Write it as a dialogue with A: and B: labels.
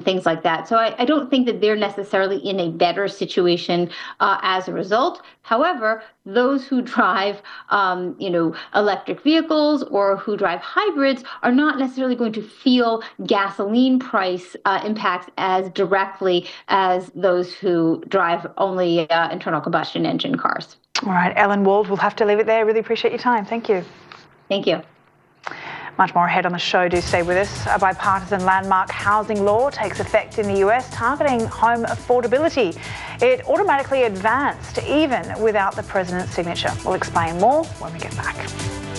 A: things like that. So I don't think that they're necessarily in a better situation as a result. However, those who drive, electric vehicles or who drive hybrids are not necessarily going to feel gasoline price impacts as directly as those who drive only internal combustion engine cars.
B: All right, Ellen Wald, we'll have to leave it there. Really appreciate your time. Thank you.
A: Thank you.
B: Much more ahead on the show. Do stay with us. A bipartisan landmark housing law takes effect in the US, targeting home affordability. It automatically advanced even without the president's signature. We'll explain more when we get back.